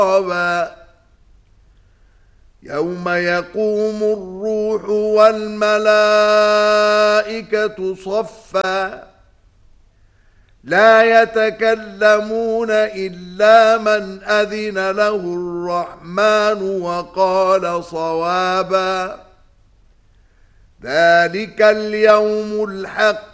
يوم يقوم الروح والملائكة صفا لا يتكلمون إلا من أذن له الرحمن وقال صوابا ذلك اليوم الحق